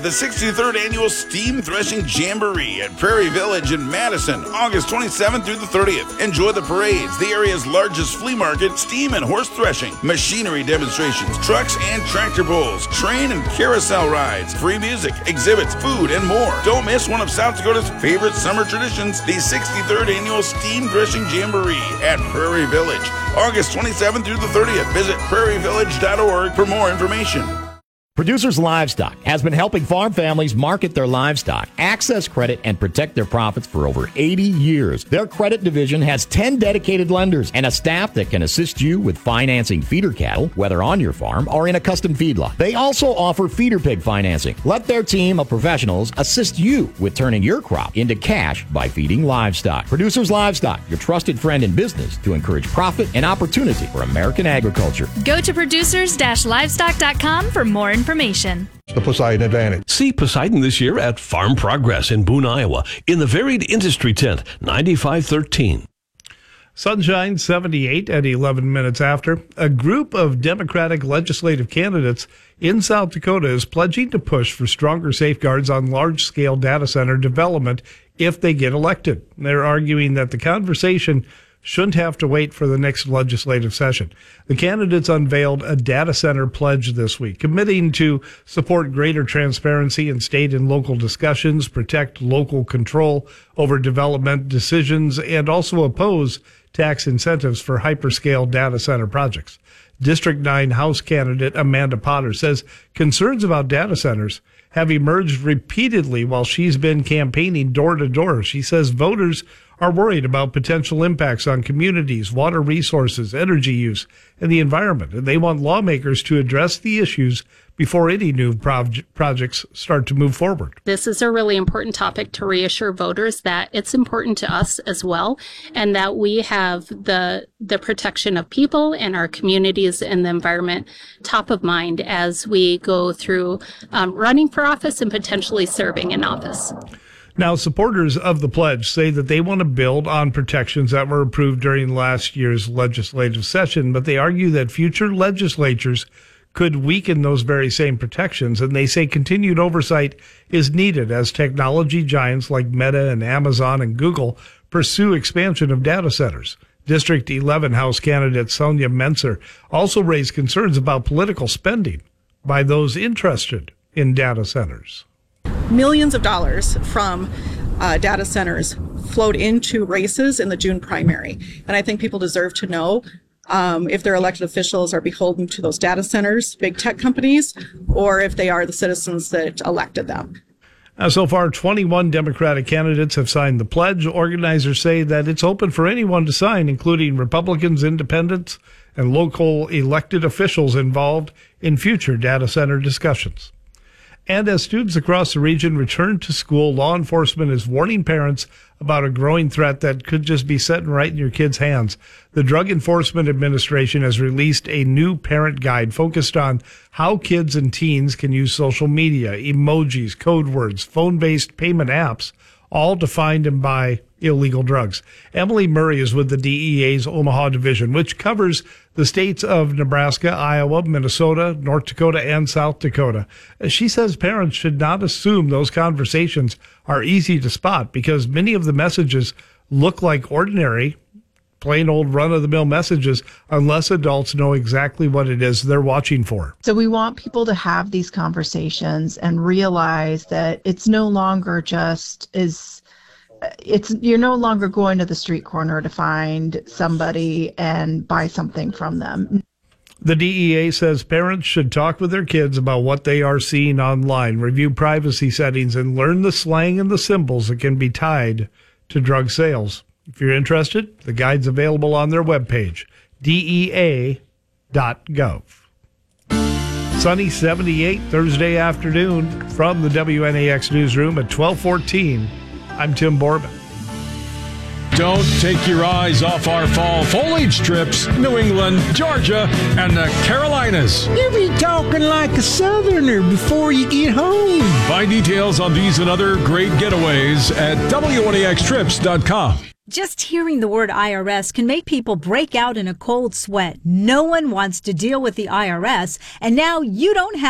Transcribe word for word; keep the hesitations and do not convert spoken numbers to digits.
The sixty-third Annual Steam Threshing Jamboree at Prairie Village in Madison, August twenty-seventh through the thirtieth. Enjoy the parades, the area's largest flea market, steam and horse threshing, machinery demonstrations, trucks and tractor pulls, train and carousel rides, free music, exhibits, food, and more. Don't miss one of South Dakota's favorite summer traditions, the sixty-third Annual Steam Threshing Jamboree at Prairie Village, August twenty-seventh through the thirtieth. Visit prairie village dot org for more information. Producers Livestock has been helping farm families market their livestock, access credit, and protect their profits for over eighty years. Their credit division has ten dedicated lenders and a staff that can assist you with financing feeder cattle, whether on your farm or in a custom feedlot. They also offer feeder pig financing. Let their team of professionals assist you with turning your crop into cash by feeding livestock. Producers Livestock, your trusted friend in business to encourage profit and opportunity for American agriculture. Go to producers livestock dot com for more information. Information. The Poseidon Advantage. See Poseidon this year at Farm Progress in Boone, Iowa, in the Varied Industry Tent, ninety-five thirteen. Sunshine, seventy-eight at eleven minutes after. A group of Democratic legislative candidates in South Dakota is pledging to push for stronger safeguards on large-scale data center development if they get elected. They're arguing that the conversation shouldn't have to wait for the next legislative session. The candidates unveiled a data center pledge this week, committing to support greater transparency in state and local discussions, protect local control over development decisions, and also oppose tax incentives for hyperscale data center projects. District nine House candidate Amanda Potter says concerns about data centers have emerged repeatedly while she's been campaigning door to door. She says voters are worried about potential impacts on communities, water resources, energy use, and the environment. And they want lawmakers to address the issues before any new proj- projects start to move forward. This is a really important topic to reassure voters that it's important to us as well, and that we have the the protection of people and our communities and the environment top of mind as we go through um, running for office and potentially serving in office. Now, supporters of the pledge say that they want to build on protections that were approved during last year's legislative session, but they argue that future legislatures could weaken those very same protections, and they say continued oversight is needed as technology giants like Meta and Amazon and Google pursue expansion of data centers. District eleven House candidate Sonia Menser also raised concerns about political spending by those interested in data centers. Millions of dollars from uh, data centers flowed into races in the June primary. And I think people deserve to know um, if their elected officials are beholden to those data centers, big tech companies, or if they are the citizens that elected them. Now, so far, twenty-one Democratic candidates have signed the pledge. Organizers say that it's open for anyone to sign, including Republicans, independents, and local elected officials involved in future data center discussions. And as students across the region return to school, law enforcement is warning parents about a growing threat that could just be sitting right in your kids' hands. The Drug Enforcement Administration has released a new parent guide focused on how kids and teens can use social media, emojis, code words, phone-based payment apps, all to find and buy illegal drugs. Emily Murray is with the D E A's Omaha Division, which covers the states of Nebraska, Iowa, Minnesota, North Dakota, and South Dakota. She says parents should not assume those conversations are easy to spot because many of the messages look like ordinary, plain old run-of-the-mill messages unless adults know exactly what it is they're watching for. So we want people to have these conversations and realize that it's no longer just as it's you're no longer going to the street corner to find somebody and buy something from them. The D E A says parents should talk with their kids about what they are seeing online, review privacy settings, and learn the slang and the symbols that can be tied to drug sales. If you're interested, the guide's available on their webpage, D E A dot gov. Sunny seventy-eight Thursday afternoon from the W N A X newsroom at twelve fourteen. I'm Tim Borbin. Don't take your eyes off our fall foliage trips. New England, Georgia, and the Carolinas. You be talking like a southerner before you get home. Find details on these and other great getaways at W N A X trips dot com. Just hearing the word I R S can make people break out in a cold sweat. No one wants to deal with the I R S, and now you don't have